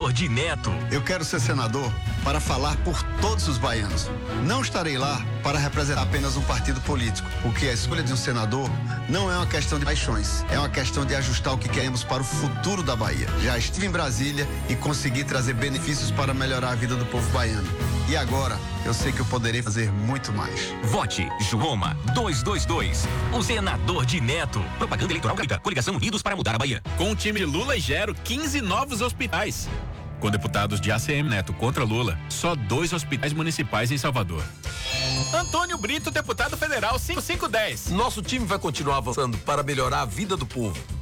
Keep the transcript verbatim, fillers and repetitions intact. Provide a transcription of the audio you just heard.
senador de Neto. Eu quero ser senador para falar por todos os baianos. Não estarei lá para representar apenas um partido político, porque a escolha de um senador não é uma questão de paixões, é uma questão de ajustar o que queremos para o futuro da Bahia. Já estive em Brasília e consegui trazer benefícios para melhorar a vida do povo baiano. E agora, eu sei que eu poderei fazer muito mais. Vote Jooma duzentos e vinte e dois, o senador de Neto. Propaganda eleitoral gratuita. Coligação Unidos para mudar a Bahia. Com o time de Lula e Gero, quinze novos hospitais. Com deputados de A C M Neto contra Lula, só dois hospitais municipais em Salvador. Antônio Brito, deputado federal, cinco cinco dez. Nosso time vai continuar avançando para melhorar a vida do povo.